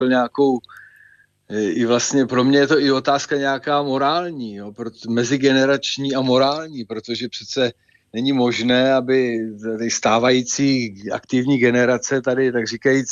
nějakou, i vlastně pro mě je to i otázka nějaká morální, jo, mezigenerační a morální, protože přece není možné, aby tady stávající aktivní generace tady, tak říkajíc,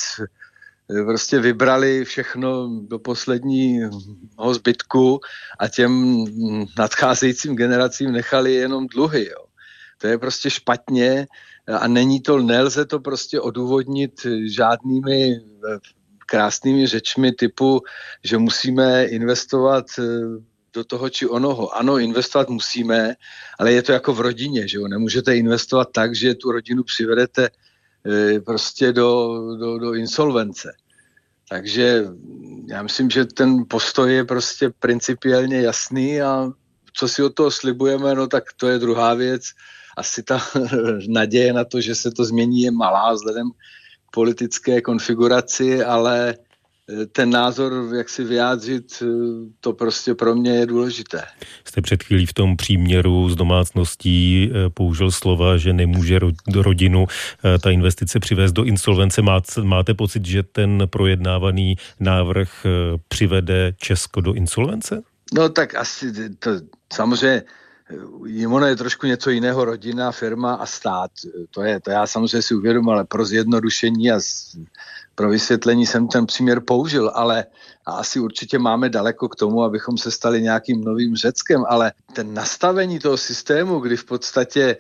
prostě vybrali všechno do posledního zbytku a těm nadcházejícím generacím nechali jenom dluhy. Jo. To je prostě špatně a nelze to prostě odůvodnit žádnými krásnými řečmi typu, že musíme investovat do toho či onoho. Ano, investovat musíme, ale je to jako v rodině, že jo? Nemůžete investovat tak, že tu rodinu přivedete prostě do insolvence. Takže já myslím, že ten postoj je prostě principiálně jasný a co si od toho slibujeme, no tak to je druhá věc. Asi ta naděje na to, že se to změní, je malá vzhledem k politické konfiguraci, ale ten názor, jak si vyjádřit, to prostě pro mě je důležité. Jste před chvílí v tom příměru z domácností použil slova, že nemůže rodinu ta investice přivést do insolvence. Máte pocit, že ten projednávaný návrh přivede Česko do insolvence? No tak asi to samozřejmě ono je trošku něco jiného, rodina, firma a stát. To já samozřejmě si uvědomím, ale pro zjednodušení a pro vysvětlení jsem ten příměr použil, ale asi určitě máme daleko k tomu, abychom se stali nějakým novým Řeckem, ale ten nastavení toho systému, kdy v podstatě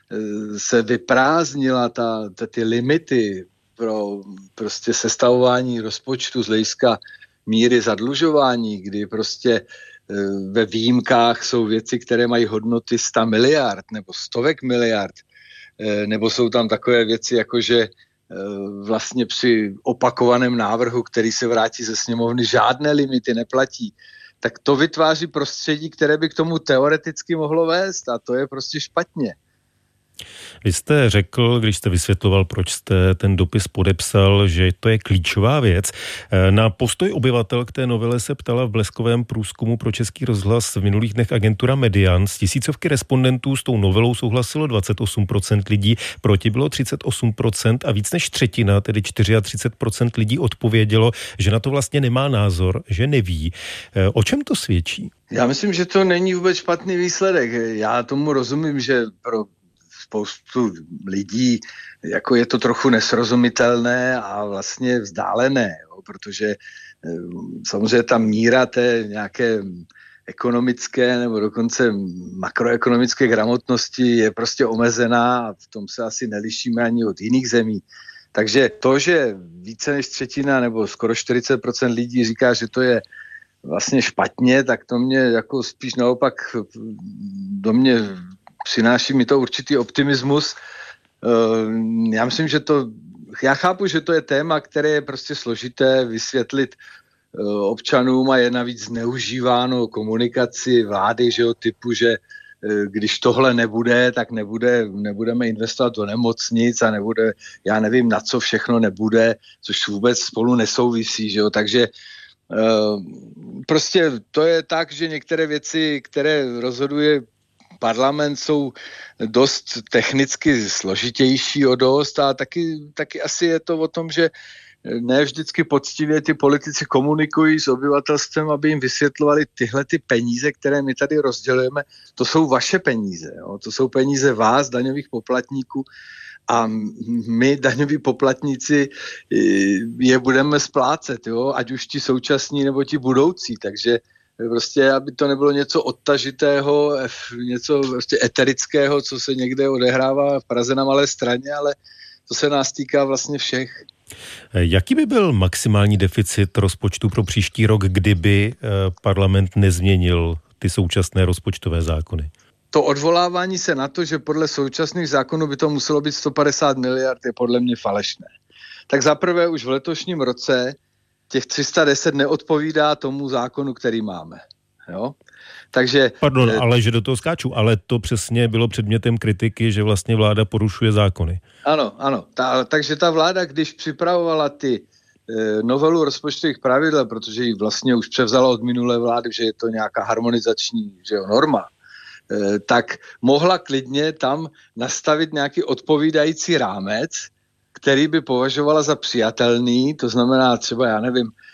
se vyprázdnila ty limity pro prostě sestavování rozpočtu z hlediska míry zadlužování, kdy prostě ve výjimkách jsou věci, které mají hodnoty 100 miliard nebo stovek miliard, nebo jsou tam takové věci, jako že vlastně při opakovaném návrhu, který se vrátí ze sněmovny, žádné limity neplatí, tak to vytváří prostředí, které by k tomu teoreticky mohlo vést a to je prostě špatně. Vy jste řekl, když jste vysvětloval, proč jste ten dopis podepsal, že to je klíčová věc. Na postoj obyvatel k té novele se ptala v bleskovém průzkumu pro Český rozhlas v minulých dnech agentura Median. Z tisícovky respondentů s tou novelou souhlasilo 28% lidí, proti bylo 38% a víc než třetina, tedy 34% lidí odpovědělo, že na to vlastně nemá názor, že neví. O čem to svědčí? Já myslím, že to není vůbec špatný výsledek. Já tomu rozumím, že pro spoustu lidí jako je to trochu nesrozumitelné a vlastně vzdálené, jo, protože samozřejmě ta míra té nějaké ekonomické nebo dokonce makroekonomické gramotnosti je prostě omezená a v tom se asi nelišíme ani od jiných zemí. Takže to, že více než třetina nebo skoro 40% lidí říká, že to je vlastně špatně, tak to mě jako spíš naopak přináší mi to určitý optimismus. Já myslím, já chápu, že to je téma, které je prostě složité vysvětlit občanům a je navíc zneužíváno komunikaci vlády, že jo, typu, že když tohle nebude, tak nebudeme investovat do nemocnic a nebude, já nevím, na co všechno nebude, což vůbec spolu nesouvisí, že jo, takže prostě to je tak, že některé věci, které rozhoduje parlament, jsou dost technicky složitější o dost a taky asi je to o tom, že ne vždycky poctivě ty politici komunikují s obyvatelstvem, aby jim vysvětlovali tyhle ty peníze, které my tady rozdělujeme, to jsou vaše peníze, jo? To jsou peníze vás, daňových poplatníků a my, daňoví poplatníci, je budeme splácet, jo? Ať už ti současní nebo ti budoucí, takže prostě, aby to nebylo něco odtažitého, něco prostě eterického, co se někde odehrává v Praze na Malé Straně, ale to se nás týká vlastně všech. Jaký by byl maximální deficit rozpočtu pro příští rok, kdyby parlament nezměnil ty současné rozpočtové zákony? To odvolávání se na to, že podle současných zákonů by to muselo být 150 miliard, je podle mě falešné. Tak zaprvé už v letošním roce těch 310 neodpovídá tomu zákonu, který máme. Jo? Takže, pardon, ale že do toho skáču, ale to přesně bylo předmětem kritiky, že vlastně vláda porušuje zákony. Ano. Takže ta vláda, když připravovala ty novelu rozpočtových pravidel, protože ji vlastně už převzala od minulé vlády, že je to nějaká harmonizační norma, tak mohla klidně tam nastavit nějaký odpovídající rámec, který by považovala za přijatelný, to znamená třeba, já nevím,